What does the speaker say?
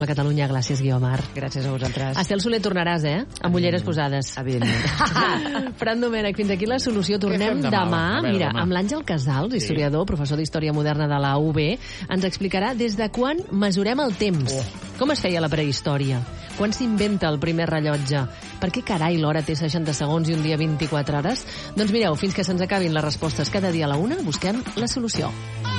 A Catalunya, gràcies, Guiomar. Gràcies a vosaltres. Estel Soler, tornaràs, amb ulleres posades. Evidentment. Fran Domènech, fins aquí la solució. Tornem demà. Mira, amb l'Àngel Casals, historiador, professor d'Història Moderna de la UB, ens explicarà des de quan mesurem el temps. Com es feia la prehistòria? Quan s'inventa el primer rellotge? Per què carai l'hora té 60 segons i un dia 24 hores? Doncs mireu, fins que se'ns acabin les respostes cada dia a la 1, busquem la solució.